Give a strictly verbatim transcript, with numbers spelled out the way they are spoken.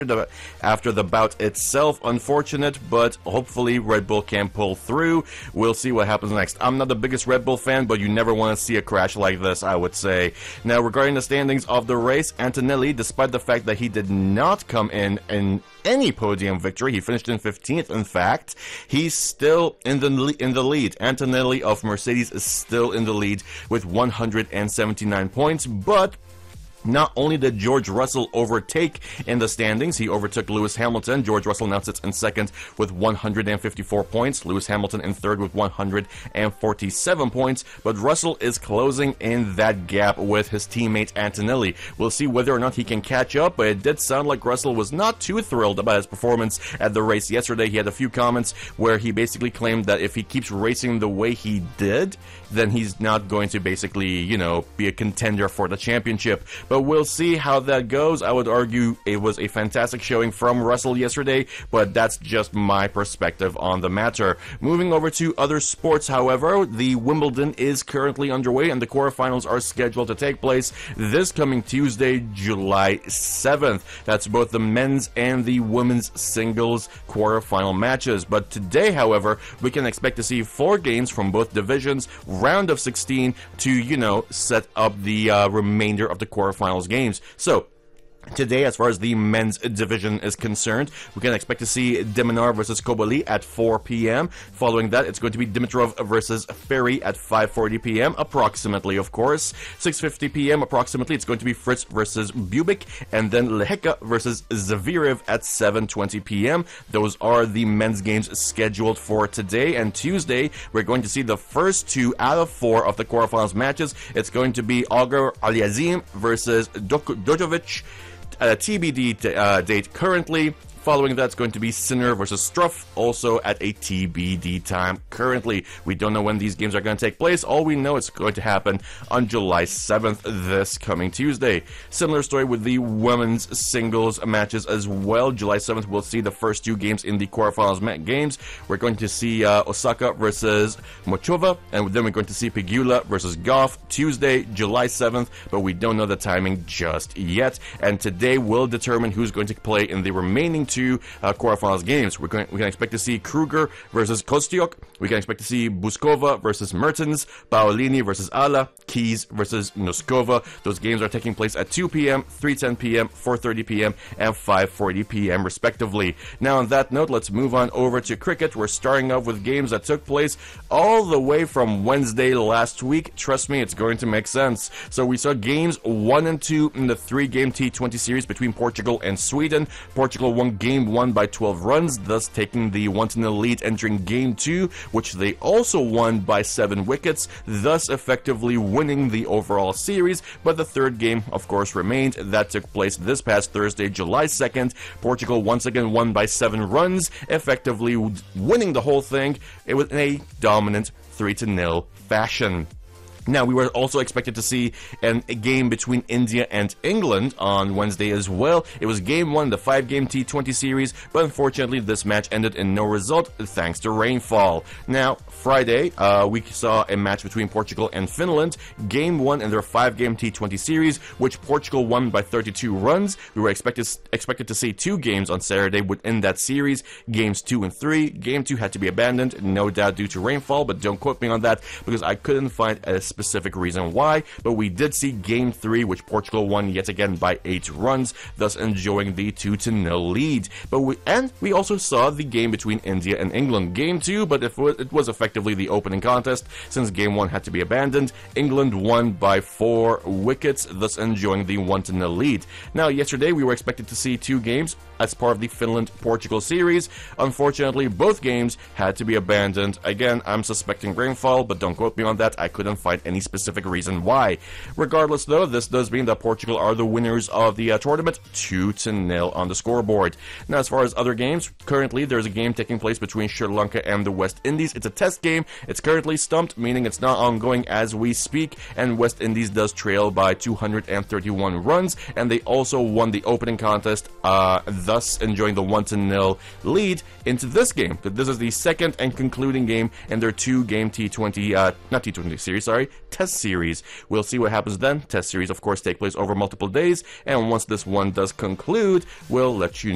after the bout itself. Unfortunate, but hopefully Red Bull can pull through. We'll see what happens next. I'm not the biggest Red Bull fan, but you never want to see a crash like this, I would say. Now, regarding the standings of the race, Antonelli, despite the fact that he did not come in in any podium victory, he finished in fifteenth, in fact, he's still in the in the lead. Antonelli of Mercedes is still in the lead with one hundred seventy-nine points, but not only did George Russell overtake in the standings, he overtook Lewis Hamilton. George Russell now sits in second with one hundred fifty-four points. Lewis Hamilton in third with one hundred forty-seven points. But Russell is closing in that gap with his teammate Antonelli. We'll see whether or not he can catch up, but it did sound like Russell was not too thrilled about his performance at the race yesterday. He had a few comments where he basically claimed that if he keeps racing the way he did, then he's not going to basically, you know, be a contender for the championship. But we'll see how that goes. I would argue it was a fantastic showing from Russell yesterday, but that's just my perspective on the matter. Moving over to other sports, however, the Wimbledon is currently underway, and the quarterfinals are scheduled to take place this coming Tuesday, July seventh. That's both the men's and the women's singles quarterfinal matches. But today, however, we can expect to see four games from both divisions, round of sixteen, to, you know, set up the uh, remainder of the quarterfinals games. So, today, as far as the men's division is concerned, we can expect to see Deminar versus Koboli at four p.m. Following that, it's going to be Dimitrov versus Ferry at five forty p.m. approximately, of course. six fifty p.m. approximately, it's going to be Fritz versus Bubik, and then Lehecka versus Zverev at seven twenty p.m. Those are the men's games scheduled for today. And Tuesday, we're going to see the first two out of four of the quarterfinals matches. It's going to be Auger Aliassime versus Dok- Djokovic at a T B D t- uh, date currently. Following that, it's going to be Sinner versus Struff, also at a T B D time currently. We don't know when these games are going to take place. All we know it's going to happen on July seventh, this coming Tuesday. Similar story with the women's singles matches as well. July seventh, we'll see the first two games in the quarterfinals games. We're going to see uh, Osaka versus Mochova, and then we're going to see Pegula versus Goff Tuesday, July seventh, but we don't know the timing just yet. And today will determine who's going to play in the remaining two uh, quarterfinals games. We're going, we can expect to see Kruger versus Kostyuk. We can expect to see Buskova versus Mertens, Paolini versus Ala, Keys versus Noskova. Those games are taking place at two p.m., three ten p.m., four thirty p.m., and five forty p.m. respectively. Now, on that note, let's move on over to cricket. We're starting off with games that took place all the way from Wednesday last week. Trust me, it's going to make sense. So we saw games one and two in the three-game T twenty series between Portugal and Sweden. Portugal won game one by twelve runs, thus taking the one to nil lead entering game two, which they also won by seven wickets, thus effectively winning the overall series. But the third game, of course, remained. That took place this past Thursday, July second. Portugal once again won by seven runs, effectively winning the whole thing. It was in a dominant three to nil fashion. Now, we were also expected to see an, a game between India and England on Wednesday as well. It was game one, the five-game T twenty series, but unfortunately this match ended in no result thanks to rainfall. Now, Friday, uh, we saw a match between Portugal and Finland, game one in their five-game T twenty series, which Portugal won by thirty-two runs. We were expected expected to see two games on Saturday within that series, games two and three. Game two had to be abandoned, no doubt due to rainfall, but don't quote me on that because I couldn't find a specific reason why. But we did see game three, which Portugal won yet again by eight runs, thus enjoying the two to nil lead. But we and we also saw the game between India and England, game two, but it was, it was effectively the opening contest since game one had to be abandoned. England won by four wickets, thus enjoying the one to nil lead. Now, yesterday we were expected to see two games as part of the Finland-Portugal series. Unfortunately, both games had to be abandoned. Again, I'm suspecting rainfall, but don't quote me on that. I couldn't find any specific reason why. Regardless, though, this does mean that Portugal are the winners of the uh, tournament, two to nil on the scoreboard. Now, as far as other games, currently there's a game taking place between Sri Lanka and the West Indies. It's a test game. It's currently stumped, meaning it's not ongoing as we speak, and West Indies does trail by two hundred thirty-one runs, and they also won the opening contest, uh, thus enjoying the one to nil lead into this game. But this is the second and concluding game in their two-game T twenty, uh, not T twenty series, sorry, test series. We'll see what happens then. Test series, of course, take place over multiple days, and once this one does conclude, we'll let you know.